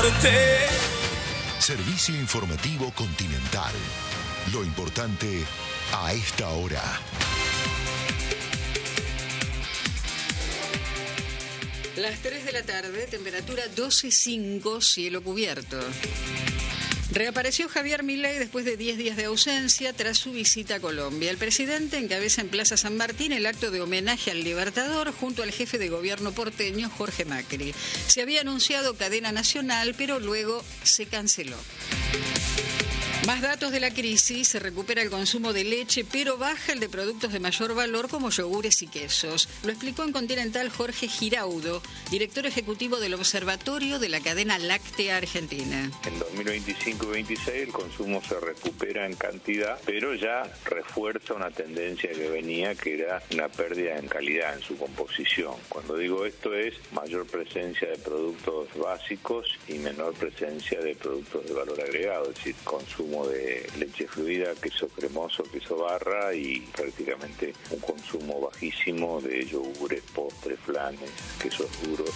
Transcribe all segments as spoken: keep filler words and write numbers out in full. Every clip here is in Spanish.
amarte. Servicio Informativo Continental. Lo importante a esta hora. Las tres de la tarde, temperatura doce coma cinco, cielo cubierto. Reapareció Javier Milei después de diez días de ausencia tras su visita a Colombia. El presidente encabeza en Plaza San Martín el acto de homenaje al Libertador junto al jefe de gobierno porteño, Jorge Macri. Se había anunciado cadena nacional, pero luego se canceló. Más datos de la crisis: se recupera el consumo de leche, pero baja el de productos de mayor valor como yogures y quesos. Lo explicó en Continental Jorge Giraudo, director ejecutivo del Observatorio de la Cadena Láctea Argentina. En dos mil veinticinco y veintiséis el consumo se recupera en cantidad, pero ya refuerza una tendencia que venía, que era una pérdida en calidad en su composición. Cuando digo esto es mayor presencia de productos básicos y menor presencia de productos de valor agregado, es decir, consumo de leche fluida, queso cremoso, queso barra y prácticamente un consumo bajísimo de yogures, postres, flanes, quesos duros.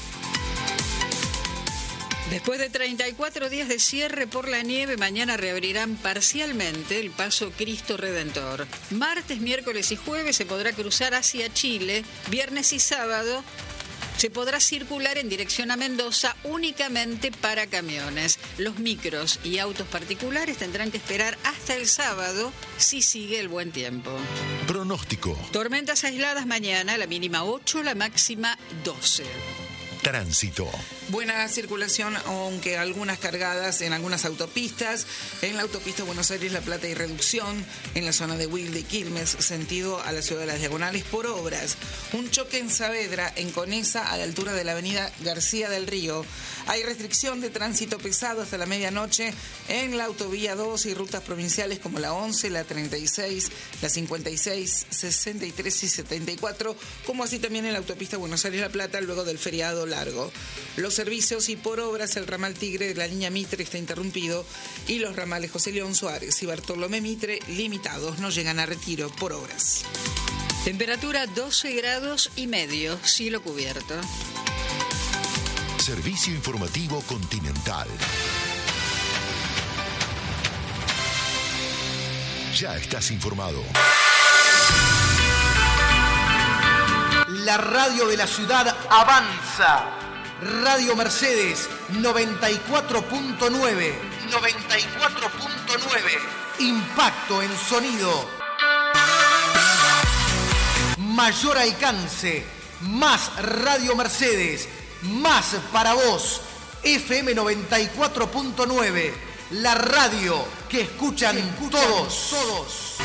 Después de treinta y cuatro días de cierre por la nieve, mañana reabrirán parcialmente el paso Cristo Redentor. Martes, miércoles y jueves se podrá cruzar hacia Chile, viernes y sábado se podrá circular en dirección a Mendoza únicamente para camiones. Los micros y autos particulares tendrán que esperar hasta el sábado si sigue el buen tiempo. Pronóstico. Tormentas aisladas mañana, la mínima ocho, la máxima doce. Tránsito. Buena circulación, aunque algunas cargadas en algunas autopistas. En la autopista Buenos Aires-La Plata hay reducción en la zona de Wilde y Quilmes, sentido a la ciudad de Las Diagonales, por obras. Un choque en Saavedra, en Conesa, a la altura de la avenida García del Río. Hay restricción de tránsito pesado hasta la medianoche en la autovía dos y rutas provinciales como la once, la treinta y seis, la cincuenta y seis, sesenta y tres y setenta y cuatro, como así también en la autopista Buenos Aires-La Plata luego del feriado largo. Los servicios y por obras, el ramal Tigre de la línea Mitre está interrumpido y los ramales José León Suárez y Bartolomé Mitre limitados, no llegan a Retiro por obras. Temperatura doce grados y medio, cielo cubierto. Servicio Informativo Continental. Ya estás informado. La radio de la ciudad avanza. Radio Mercedes noventa y cuatro punto nueve. noventa y cuatro punto nueve. Impacto en sonido. Mayor alcance. Más Radio Mercedes. Más para vos. F M noventa y cuatro punto nueve. La radio que escuchan, que escuchan todos. todos.